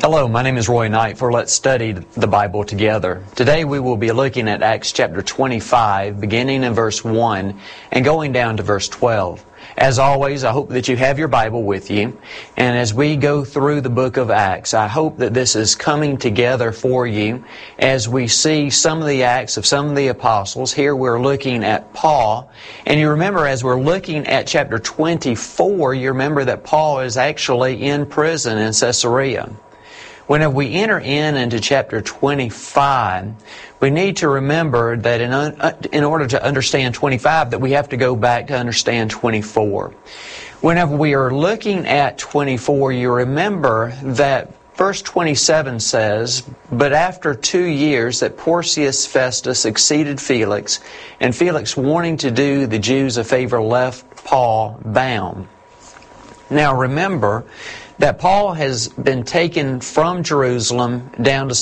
Hello, my name is Roy Knight for Let's Study the Bible Together. Today we will be looking at Acts chapter 25, beginning in verse 1 and going down to verse 12. As always, I hope that you have your Bible with you. And as we go through the book of Acts, I hope that this is coming together for you as we see some of the acts of some of the apostles. Here we're looking at Paul. And you remember as we're looking at chapter 24, you remember that Paul is actually in prison in Caesarea. Whenever we enter into chapter 25, we need to remember that in order to understand 25, that we have to go back to understand 24. Whenever we are looking at 24, you remember that verse 27 says, "But after 2 years that Porcius Festus succeeded Felix, and Felix wanting to do the Jews a favor left Paul bound." Now remember that Paul has been taken from Jerusalem down to